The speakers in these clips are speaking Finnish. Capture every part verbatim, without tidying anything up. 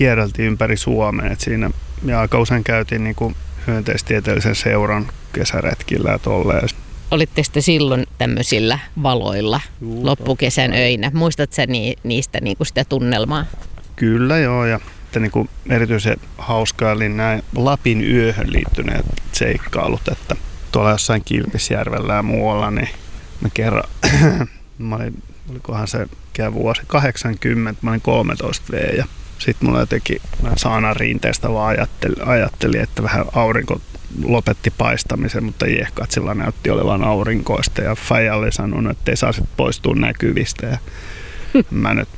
kierreltiin ympäri Suomea. Et siinä ja aika usein käytiin niin kuin hyönteistieteellisen seuran kesäretkillä ja tolleen. Olitte sitten silloin tämmöisillä valoilla Juu, loppukesän öinä? Muistatko sä ni, niistä niin kuin sitä tunnelmaa? Kyllä joo, ja niin kuin erityisen hauskaa oli näin Lapin yöhön liittyneet seikkailut, että tuolla jossain Kilpisjärvellä ja muualla, niin mä kerran, mä olin, olikohan se vuosi kahdeksankymmentä, mä olin kolmetoista vuotias ja sitten mulla jotenkin saanan rinteestä vaan ajattelin, ajattelin, että vähän aurinko lopetti paistamisen, mutta Jehkatsilla näytti olevan aurinkoista ja Faija oli sanonut, että ei saa sit poistua näkyvistä ja mä nyt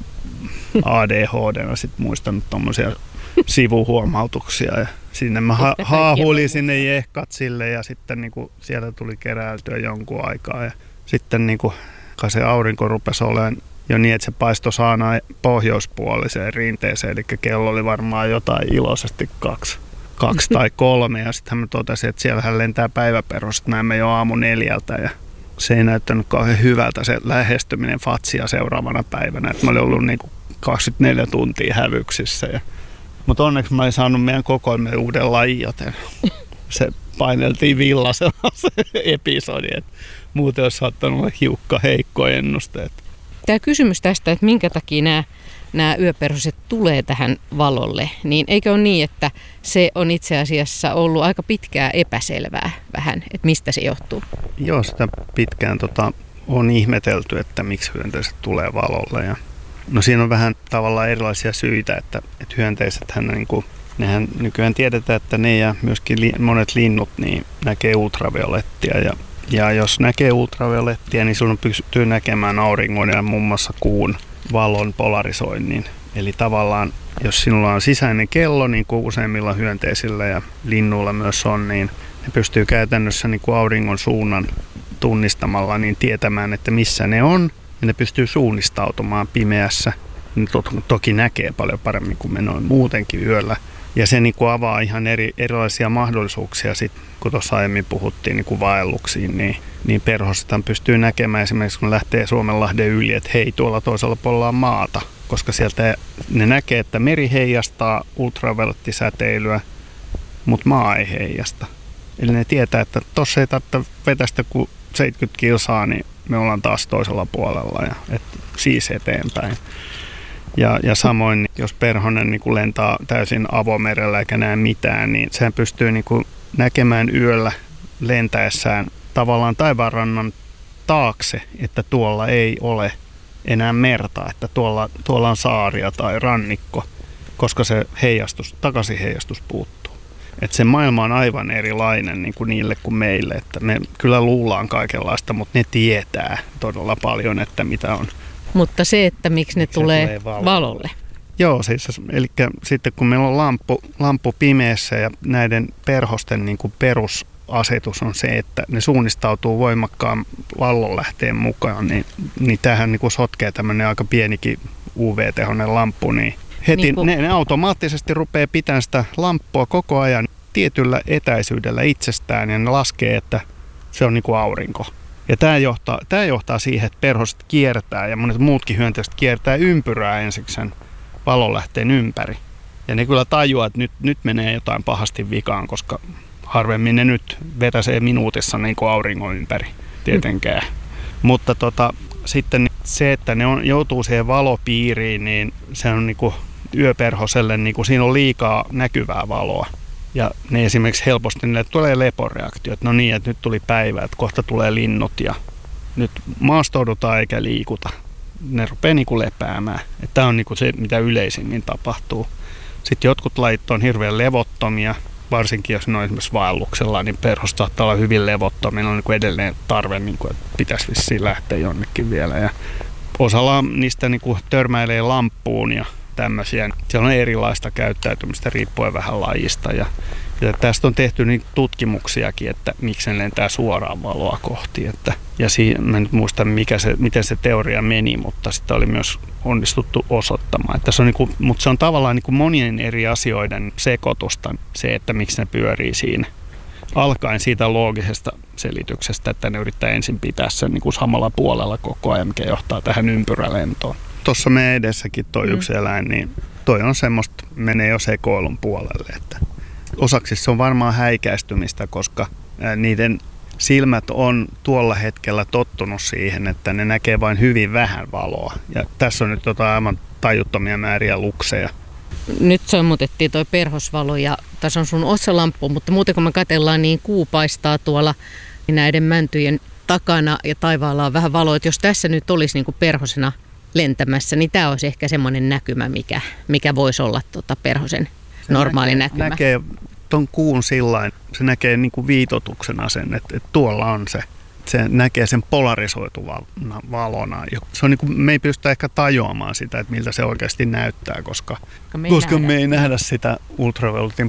A D H D:na sit muistanut tommosia sivuhuomautuksia ja sinne mä ha- haahuilin sinne Jehkatsille ja sitten niinku sieltä tuli keräiltyä jonkun aikaa ja sitten niinku se aurinko rupesi olemaan jo niin, että se paistoi saanaan pohjoispuoliseen rinteeseen, eli kello oli varmaan jotain iloisesti kaksi, kaksi tai kolme ja sitten mä totesin, että siellähän lentää päiväperhoset näemme jo aamu neljältä ja se ei näyttänyt kauhean hyvältä se lähestyminen Fatsia seuraavana päivänä, että mä olin ollut niinku kaksikymmentäneljä tuntia hävyksissä. Ja, mutta onneksi mä olin saanut meidän kokoelmeen uuden lajin, joten se paineltiin villasella se episodi, että muuten olisi saattanut olla hiukka heikko ennuste. Tämä kysymys tästä, että minkä takia nämä, nämä yöperhoset tulee tähän valolle, niin eikö ole niin, että se on itse asiassa ollut aika pitkää epäselvää vähän, että mistä se johtuu? Joo, sitä pitkään tota, on ihmetelty, että miksi hyönteiset tulee valolle. Ja no siinä on vähän tavallaan erilaisia syitä, että, että hyönteisethän niin kuin, nehän nykyään tiedetään, että ne ja myöskin li, monet linnut niin näkee ultraviolettia ja, ja jos näkee ultraviolettia, niin silloin pystyy näkemään auringon ja muun muassa kuun valon polarisoinnin. Eli tavallaan, jos sinulla on sisäinen kello, niin kuin useimmilla hyönteisillä ja linnuilla myös on, niin ne pystyy käytännössä niin kuin auringon suunnan tunnistamalla niin tietämään, että missä ne on. Ja ne pystyy suunnistautumaan pimeässä. Ne to- toki näkee paljon paremmin kuin me noin muutenkin yöllä. Ja se niin kuin avaa ihan eri, erilaisia mahdollisuuksia, sit, kun tuossa aiemmin puhuttiin niin kuin vaelluksiin, niin, niin perhosethan pystyy näkemään esimerkiksi, kun lähtee Suomenlahden yli, että hei, tuolla toisella puolella on maata, koska sieltä ne näkee, että meri heijastaa ultraviolettisäteilyä, mutta maa ei heijasta. Eli ne tietää, että tuossa ei tarvitse vetästä kuin seitsemänkymmentä kilsaa, niin me ollaan taas toisella puolella ja et, siis eteenpäin. Ja, ja samoin, jos perhonen niin kuin lentää täysin avomerellä eikä näe mitään, niin sehän pystyy niin kuin näkemään yöllä lentäessään tavallaan taivaanrannan taakse, että tuolla ei ole enää merta, että tuolla, tuolla on saaria tai rannikko, koska se heijastus, takaisin heijastus puuttuu. Että se maailma on aivan erilainen niin kuin niille kuin meille, että me kyllä luullaan kaikenlaista, mutta ne tietää todella paljon, että mitä on. Mutta se, että miksi ne tulee, tulee valolle. valolle. Joo, siis, eli sitten kun meillä on lamppu, lamppu pimeässä ja näiden perhosten niin kuin perusasetus on se, että ne suunnistautuu voimakkaan vallonlähteen mukaan, niin, niin tämähän niin kuin sotkee tämmöinen aika pienikin U V-tehoinen lamppu, niin heti niin kuin ne, ne automaattisesti rupeaa pitämään sitä lamppua koko ajan tietyllä etäisyydellä itsestään ja ne laskee, että se on niin kuin aurinko. Ja tämä johtaa, tämä johtaa siihen, että perhoset kiertää ja monet muutkin hyönteiset kiertää ympyrää ensiksi sen valonlähteen ympäri. Ja ne kyllä tajuaa, että nyt, nyt menee jotain pahasti vikaan, koska harvemmin ne nyt vetäsee minuutissa niin kuin auringon ympäri tietenkään. Mm. Mutta tota, sitten se, että ne on, joutuu siihen valopiiriin, niin se on niin kuin yöperhoselle, niin kuin siinä on liikaa näkyvää valoa. Ja ne esimerkiksi helposti niille tulee leporeaktio, että no niin, että nyt tuli päivä, että kohta tulee linnut ja nyt maastoudutaan eikä liikuta. Ne rupeaa niin kuin lepäämään. Tämä on niin kuin se, mitä yleisimmin tapahtuu. Sitten jotkut lajit on hirveän levottomia, varsinkin jos ne on esimerkiksi vaelluksella, niin perhosta saattaa olla hyvin levottomia. On niin kuin edelleen tarve, niin kuin, että pitäisi vissiin lähteä jonnekin vielä. Ja osalla niistä niin kuin törmäilee lamppuun ja tämmöisiä. Siellä on erilaista käyttäytymistä riippuen vähän lajista. Ja, ja tästä on tehty niin tutkimuksiakin, että miksi ne lentää suoraan valoa kohti. Että, ja siinä, mä en nyt muista, mikä se, miten se teoria meni, mutta sitä oli myös onnistuttu osoittamaan. Että se on niin kuin, mutta se on tavallaan niin kuin monien eri asioiden sekoitusta se, että miksi ne pyörii siinä. Alkaen siitä loogisesta selityksestä, että ne yrittää ensin pitää sen niin kuin samalla puolella koko ajan, mikä johtaa tähän ympyrälentoon. Tuossa meidän edessäkin tuo mm. yksi eläin, niin toi on semmoista, menee jo sekoilun puolelle. Että osaksi se on varmaan häikäistymistä, koska niiden silmät on tuolla hetkellä tottunut siihen, että ne näkee vain hyvin vähän valoa. Ja tässä on nyt jotain aivan tajuttomia määriä lukseja. Nyt sammutettiin toi perhosvalo ja tässä on sun otsalamppu, mutta muuten kun me katsellaan, niin kuu paistaa tuolla näiden mäntyjen takana ja taivaalla on vähän valoa. Että jos tässä nyt olisi niin kuin perhosena lentämässä, niin tämä olisi ehkä semmoinen näkymä, mikä, mikä voisi olla tuota perhosen normaali se näkymä. Näkee tuon kuun sillain, se näkee niin kuin viitotuksena sen, että, että tuolla on se. Se näkee sen polarisoituvana valona. Se on niin kuin, me ei pystytä ehkä tajuamaan sitä, että miltä se oikeasti näyttää, koska me ei, koska nähdä. me ei nähdä sitä ultravioletin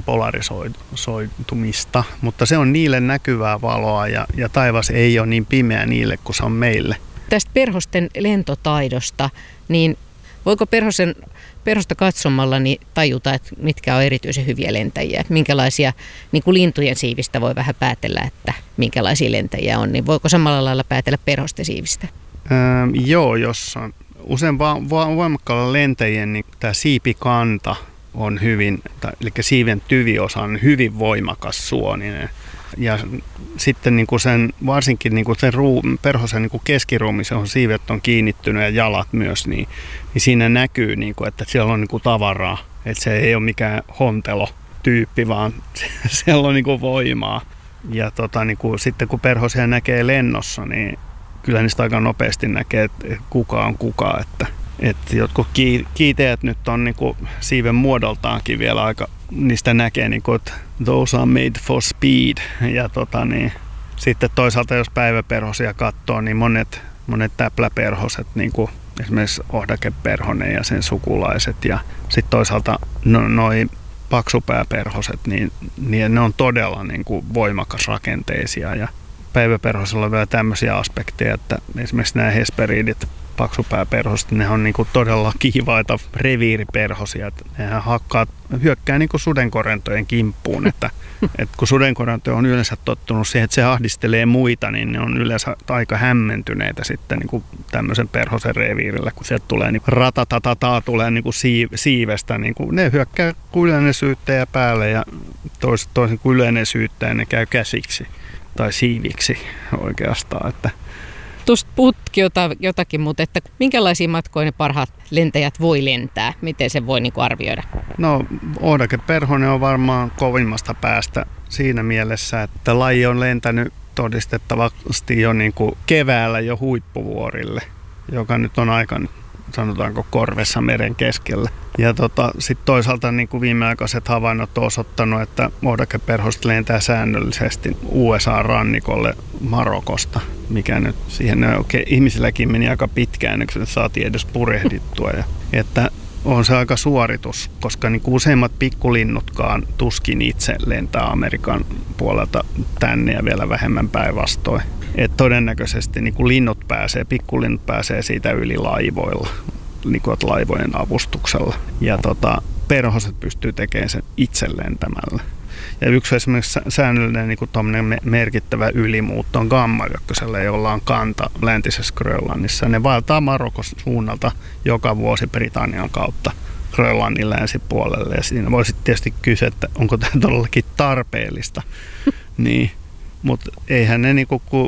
polarisoitumista. Mutta se on niille näkyvää valoa ja, ja taivas ei ole niin pimeä niille kuin se on meille. Tästä perhosten lentotaidosta, niin voiko perhosen, perhosta katsomalla niin tajuta, että mitkä on erityisen hyviä lentäjiä? Minkälaisia, niin kuin lintujen siivistä voi vähän päätellä, että minkälaisia lentäjiä on, niin voiko samalla lailla päätellä perhosten siivistä? Öö, joo, jos on usein va- va- voimakkaalla lentäjien, niin tämä siipikanta on hyvin, tai, eli siiven tyviosa on hyvin voimakas suoninen. Ja sitten niin kuin sen, varsinkin niin kuin sen ruu, perhosen niin kuin keskiruumi, johon siivet on kiinnittynyt ja jalat myös, niin, niin siinä näkyy, niin kuin, että siellä on niin kuin tavaraa. Että se ei ole mikään hontelo-tyyppi, vaan siellä on niin kuin voimaa. Ja tota, niin kuin, sitten kun perhosia näkee lennossa, niin kyllä niistä aika nopeasti näkee, että kuka on kuka. Että, että jotkut kiiteät nyt on niin kuin siiven muodoltaankin vielä aika, niistä näkee, niin kuin, että those are made for speed. Ja tota, niin, sitten toisaalta jos päiväperhosia katsoo, niin monet, monet täpläperhoset, niin kuin esimerkiksi ohdakeperhonen ja sen sukulaiset, ja sitten toisaalta no, noi paksupääperhoset, niin, niin ne on todella niin kuin voimakas rakenteisia. Ja päiväperhosella on vielä tämmöisiä aspekteja, että esimerkiksi nämä hesperiidit, paksupääperhoset, ne on niinku todella kiivaita reviiriperhosia. Nehän hakkaa, hyökkää niinku sudenkorentojen kimppuun. Että, et kun sudenkorento on yleensä tottunut siihen, että se ahdistelee muita, niin ne on yleensä aika hämmentyneitä sitten niinku tämmöisen perhosen reviirillä. Kun sieltä tulee niinku ratatatataa, tulee niinku siivestä, niinku, ne hyökkää kuin yleinen syyttäjä päälle ja toisin, toisin kuin yleinen syyttäjä ne käy käsiksi tai siiviksi oikeastaan. Että tuosta puhutkin jotakin, mutta että minkälaisia matkoja ne parhaat lentäjät voi lentää? Miten se voi niin kuin arvioida? No, ohdakeperhonen on varmaan kovimmasta päästä siinä mielessä, että laji on lentänyt todistettavasti jo niin kuin keväällä jo huippuvuorille, joka nyt on aika, sanotaanko, korvessa meren keskellä. Ja tota, sitten toisaalta niin kuin viimeaikaiset havainnot on osoittanut, että ohdakeperhoset lentää säännöllisesti U S A-rannikolle Marokosta, mikä nyt siihen okay, ihmisilläkin meni aika pitkään, ennen kuin se saatiin edes purehdittua. Ja, että on se aika suoritus, koska niin kuin useimmat pikkulinnutkaan tuskin itse lentää Amerikan puolelta tänne ja vielä vähemmän päinvastoin. Et todennäköisesti niin kuin linnut pääsee, pikkulinnut pääsee siitä yli laivoilla, niin kuin laivojen avustuksella. Ja tota, perhoset pystyy tekemään sen itse lentämällä. Ja yksi esimerkiksi säännöllinen niin kuin merkittävä ylimuutto on gammajökkösellä, jolla on kanta läntisessä Grönlannissa. Ne vaeltaa Marokon suunnalta joka vuosi Britannian kautta Grönlannin länsipuolelle. Ja siinä voisi tietysti kysyä, että onko tämä todellakin tarpeellista. Niin. Mutta eihän ne, niin kun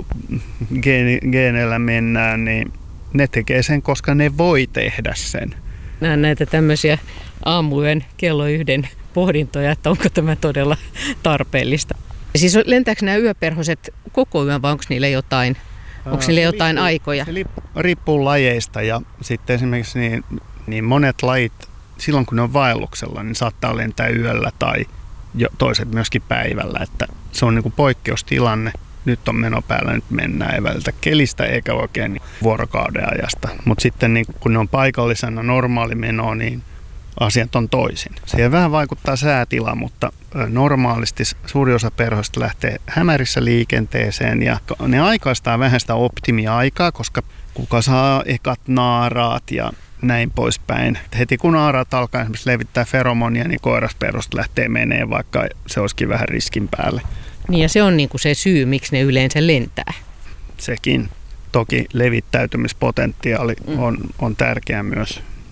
geeneillä mennään, niin ne tekee sen, koska ne voi tehdä sen. Näen näitä tämmöisiä aamuyön kello yhden pohdintoja, että onko tämä todella tarpeellista. Siis lentääkö nämä yöperhoset koko yön vai onko niillä jotain, onko niillä jotain riippuu, aikoja? Se riippuu lajeista ja sitten esimerkiksi niin, niin monet lajit, silloin kun ne on vaelluksella, niin saattaa lentää yöllä tai jo toiset myöskin päivällä, että se on niin kuin poikkeustilanne. Nyt on meno päällä, nyt mennään, ei välitä kelistä eikä oikein niin vuorokauden ajasta. Mutta sitten niin kun ne on paikallisena normaali meno, niin asiat on toisin. Siihen vähän vaikuttaa säätila, mutta normaalisti suuri osa perhoista lähtee hämärissä liikenteeseen ja ne aikaistaa vähän sitä optimiaikaa, koska kuka saa ekat naaraat ja näin poispäin. Heti kun naaraat alkaa esimerkiksi levittää feromonia, niin koirasperhosta lähtee menee, vaikka se olisikin vähän riskin päälle. Niin ja se on niin kuin se syy, miksi ne yleensä lentää. Sekin. Toki levittäytymispotentiaali on, on tärkeä myös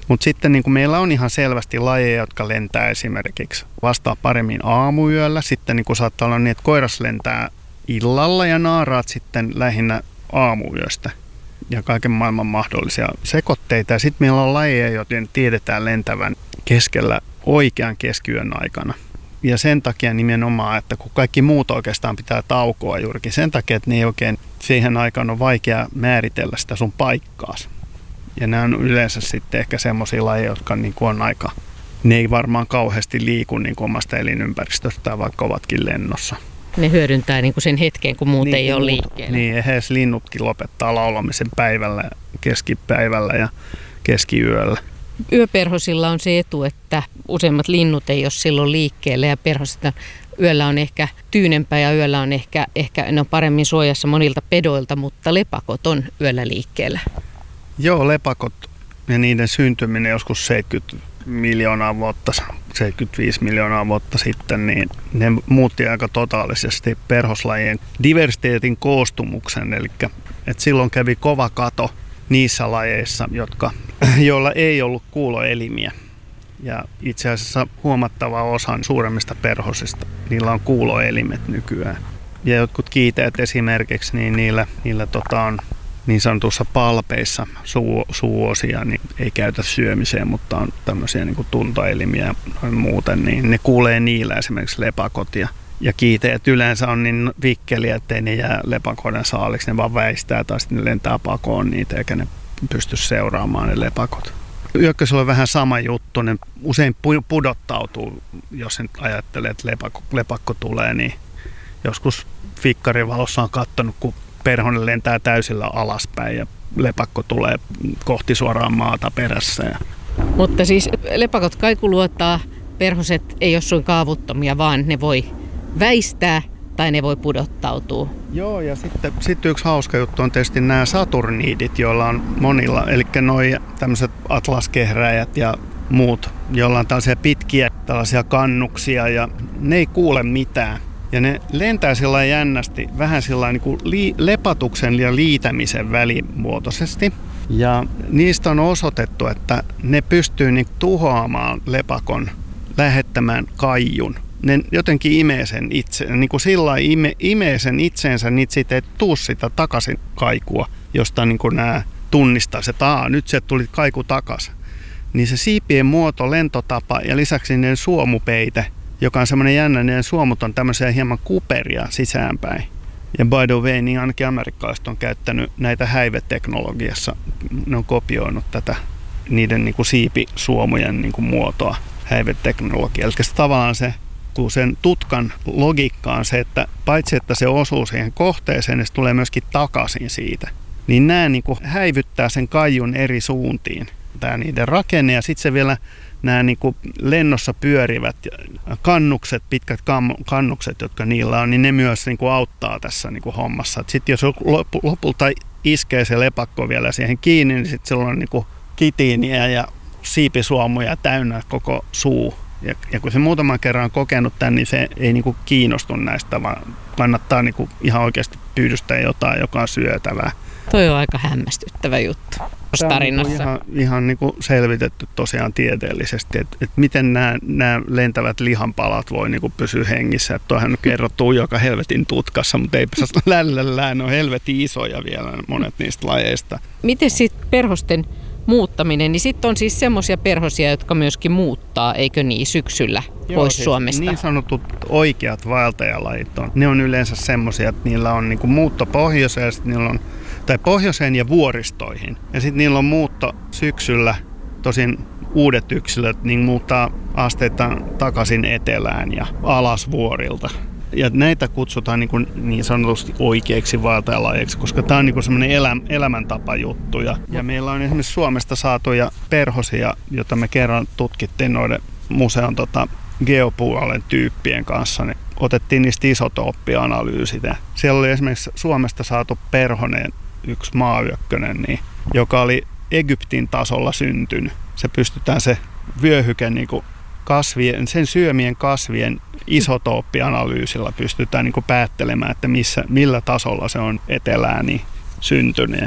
Mutta sitten niin kuin meillä on ihan selvästi lajeja, jotka lentää esimerkiksi vastaa paremmin aamuyöllä. Sitten niin kuin saattaa olla niin, että koiras lentää illalla ja naaraat sitten lähinnä aamuyöstä. Ja kaiken maailman mahdollisia sekoitteita. Ja sitten meillä on lajeja, joiden tiedetään lentävän keskellä oikean keskiyön aikana. Ja sen takia nimenomaan, että kun kaikki muut oikeastaan pitää taukoa juurikin sen takia, että ne ei oikein siihen aikaan on vaikea määritellä sitä sun paikkaasi. Ja nämä on yleensä sitten ehkä semmoisia lajeja, jotka niin kuin on aika, ne ei varmaan kauheasti liiku niin kuin omasta elinympäristöstä, vaikka ovatkin lennossa. Ne hyödyntää niin kuin sen hetken, kun muut niin, ei ole muut, liikkeellä. Niin, ehes linnutkin lopettaa laulamisen päivällä, keskipäivällä ja keskiyöllä. Yöperhosilla on se etu, että useimmat linnut ei ole silloin liikkeellä ja perhosista yöllä on ehkä tyynempää ja yöllä on ehkä, ehkä ne on paremmin suojassa monilta pedoilta, mutta lepakot on yöllä liikkeellä. Joo, lepakot ja niiden syntyminen joskus seitsemänkymmentä miljoonaa vuotta, seitsemänkymmentäviisi miljoonaa vuotta sitten, niin ne muutti aika totaalisesti perhoslajien diversiteetin koostumuksen, eli että silloin kävi kova kato niissä lajeissa, jotka, joilla ei ollut kuuloelimiä. Ja itse asiassa huomattava osa suuremmista perhosista, niillä on kuuloelimet nykyään. Ja jotkut kiiteet esimerkiksi, niin niillä, niillä tota on niin sanotussa palpeissa suu, suuosia, niin ei käytä syömiseen, mutta on tämmöisiä niin kuin tuntoelimiä noin muuten, niin ne kuulee niillä esimerkiksi lepakot. Ja, ja kiiteet yleensä on niin vikkeliä, ettei ne jää lepakoiden saaliksi, ne vaan väistää tai sitten ne lentää pakoon niitä, eikä ne pysty seuraamaan ne lepakot. Yökkösillä on vähän sama juttu, ne usein pudottautuu, jos nyt ajattelee, että lepakko, lepakko tulee, niin joskus fikkarivalossa on katsonut, kun perhonen lentää täysillä alaspäin ja lepakko tulee kohti suoraan maata perässä. Mutta siis lepakot kaikuluottaa, perhoset ei ole suinkaan avuttomia, vaan ne voi väistää tai ne voi pudottautua. Joo, ja sitten, sitten yksi hauska juttu on tietysti nämä saturniidit, joilla on monilla, eli noi tämmöiset atlaskehräjät ja muut, joilla on tällaisia pitkiä tällaisia kannuksia ja ne ei kuule mitään. Ja ne lentää sillä jännästi, vähän sillä niin kuin li- lepatuksen ja liitämisen välimuotoisesti. Ja niistä on osoitettu, että ne pystyy niin tuhoamaan lepakon, lähettämään kaijun. Ne jotenkin imee sen itse, niin kuin sillä ime, imee sen itseensä, niin siitä ei tuu sitä takaisin kaikua, josta niin kuin nämä tunnistaa, että Aa, nyt se tuli kaiku takaisin. Niin se siipien muoto, lentotapa ja lisäksi niiden suomupeite, joka on semmoinen jännä, niiden suomut on tämmöisiä hieman kuperia sisäänpäin. Ja by the way, niin ainakin amerikkalaiset on käyttänyt näitä häiveteknologiassa. Ne on kopioinut tätä niiden niin kuin siipisuomujen niin kuin muotoa häiveteknologiaa. Eli se tavallaan se, kun sen tutkan logiikka on se, että paitsi että se osuu siihen kohteeseen, niin se tulee myöskin takaisin siitä. Niin nämä niin kuin häivyttää sen kaijun eri suuntiin. Tämä niiden rakenne ja sitten se vielä nämä niin kuin lennossa pyörivät kannukset, pitkät kannukset, jotka niillä on, niin ne myös niin kuin auttaa tässä niin kuin hommassa. Sitten jos lopulta iskee se lepakko vielä siihen kiinni, niin sitten sillä on niin kuin kitiiniä ja siipisuomuja täynnä koko suu. Ja, ja kun se muutaman kerran on kokenut tämän, niin se ei niin kuin kiinnostu näistä, vaan kannattaa niin kuin ihan oikeasti pyydystää jotain, joka on syötävää. Toi on aika hämmästyttävä juttu tarinassa. Tämä on ihan, ihan niin kuin selvitetty tosiaan tieteellisesti, että, että miten nämä, nämä lentävät lihanpalat voi niin kuin pysyä hengissä. Että toihan on kerrottu joka helvetin tutkassa, mutta ei saa lällällään, ne on helvetin isoja vielä monet niistä lajeista. Miten sitten perhosten muuttaminen, niin sitten on siis semmoisia perhosia, jotka myöskin muuttaa, eikö niin, syksyllä Joo, pois siis Suomesta? Niin sanotut oikeat vaeltajalajit on. Ne on yleensä semmoisia, että niillä on niinku muutto pohjoiseen, niillä on, tai pohjoiseen ja vuoristoihin. Ja sitten niillä on muutto syksyllä, tosin uudet yksilöt, niin muuttaa asteittain takaisin etelään ja alas vuorilta. Ja näitä kutsutaan niin, kuin niin sanotusti oikeiksi vaeltajalajeiksi, koska tämä on niin semmoinen elä, elämäntapajuttu. Ja, ja meillä on esimerkiksi Suomesta saatuja perhosia, joita me kerran tutkittiin noiden museon tota, geopuolen tyyppien kanssa. Niin otettiin niistä isotooppianalyysit. Siellä oli esimerkiksi Suomesta saatu perhonen, yksi maayökkönen, niin, joka oli Egyptin tasolla syntynyt. Se pystytään se vyöhyke niin kuin kasvien, sen syömien kasvien isotooppianalyysillä pystytään niin kuin päättelemään, että missä, millä tasolla se on etelään niin syntynyt.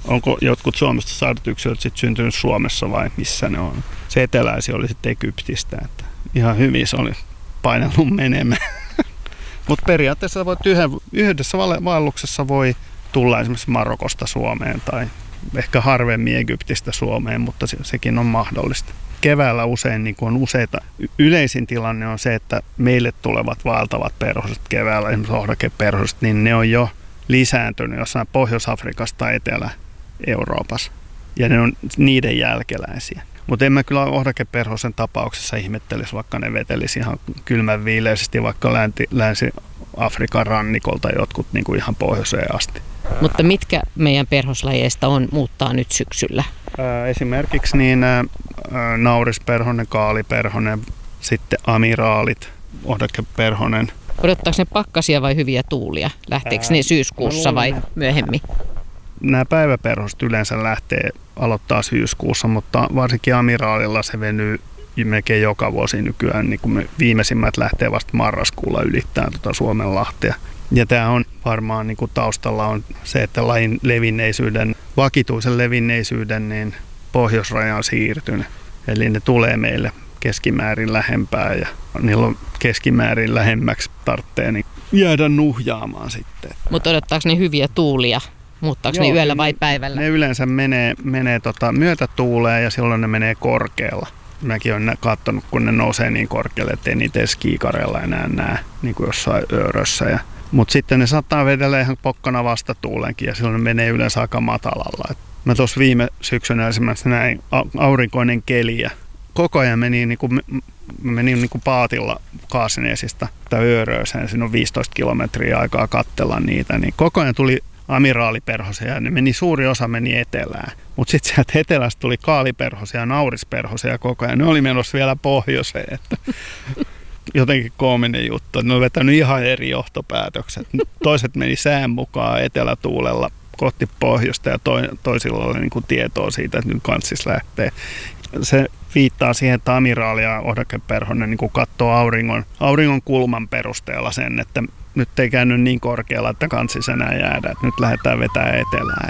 onko jotkut Suomesta saadut yksilöt sitten syntynyt Suomessa vai missä ne on. Se eteläisi oli sitten Egyptistä, että ihan hyvin se oli painellut menemään. Mutta periaatteessa voit yhden, yhdessä vaelluksessa voi tulla esimerkiksi Marokosta Suomeen tai ehkä harvemmin Egyptistä Suomeen, mutta se, sekin on mahdollista. Keväällä usein niin on useita. Yleisin tilanne on se, että meille tulevat vaeltavat perhoset keväällä, esimerkiksi ohdakeperhoset, niin ne on jo lisääntynyt jossain Pohjois-Afrikasta tai Etelä-Euroopassa. Ja ne on niiden jälkeläisiä. Mutta en mä kyllä ohdakeperhosen tapauksessa ihmettelisi, vaikka ne vetelisi ihan kylmän viileisesti, vaikka länti, Länsi-Afrikan rannikolta jotkut niin kuin ihan pohjoiseen asti. Mutta mitkä meidän perhoslajeista on muuttaa nyt syksyllä? Ää, esimerkiksi niin ää, naurisperhonen, kaaliperhonen, sitten amiraalit, ohdakeperhonen. Odottaako ne pakkasia vai hyviä tuulia? Lähteekö Ää, ne syyskuussa vai myöhemmin? Nämä päiväperhoset yleensä lähtee aloittaa syyskuussa, mutta varsinkin amiraalilla se venyy melkein joka vuosi nykyään. Niin kuin me viimeisimmät lähtee vasta marraskuulla ylittämään tuota Suomenlahtea. Ja tämä on varmaan niin kuin taustalla on se, että lajin levinneisyyden, vakituisen levinneisyyden niin pohjoisraja on siirtynyt. Eli ne tulee meille keskimäärin lähempää ja niillä on keskimäärin lähemmäksi tarvitsee niin jäädä nuhjaamaan sitten. Mutta odottaako ne hyviä tuulia? Muuttaako ne yöllä vai päivällä? Ne yleensä menee, menee tota myötätuuleen ja silloin ne menee korkealla. Mäkin olen katsonut, kun ne nousee niin korkealle, ettei niitä edes kiikareilla enää näe, niin kuin jossain öörössä. Mutta sitten ne saattaa vedellä ihan pokkana vastatuulenkin ja silloin ne menee yleensä aika matalalla. Et mä tuossa viime syksynä esimerkiksi näin aurinkoinen keli ja koko ajan meni, niin kuin, meni niin kuin paatilla Kaasineesista tai Öörööseen. Siinä on viisitoista kilometriä aikaa katsella niitä, niin koko ajan tuli amiraaliperhosia ja ne meni, suuri osa meni etelään. Mutta sitten sieltä etelästä tuli kaaliperhosia ja naurisperhosia koko ajan. Ne oli menossa vielä pohjoiseen. Että jotenkin koominen juttu. Ne on vetänyt ihan eri johtopäätökset. Toiset meni sään mukaan etelätuulella kohti pohjoista ja toisilla oli niin kuin tietoa siitä, että nyt kanssis lähtee. Se viittaa siihen, että amiraali ja ohdakeperhonen niin kuin katsoo auringon, auringon kulman perusteella sen, että nyt ei käynyt niin korkealla, että kanssis enää jäädä, että nyt lähdetään vetämään etelään.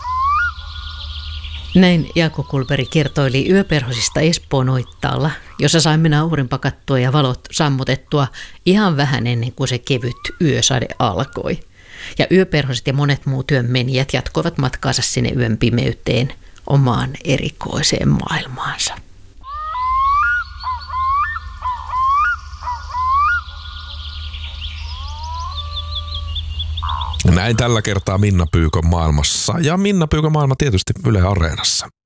Näin Jaakko Kulberi kertoili yöperhosista Espoon Oittaalla, jossa saimme aurinpakattua ja valot sammutettua ihan vähän ennen kuin se kevyt yösade alkoi. Ja yöperhoset ja monet muut työnmenijät jatkoivat matkaansa sinne yön pimeyteen omaan erikoiseen maailmaansa. Näin tällä kertaa Minna Pyykön maailmassa ja Minna Pyykön maailma tietysti Yle Areenassa.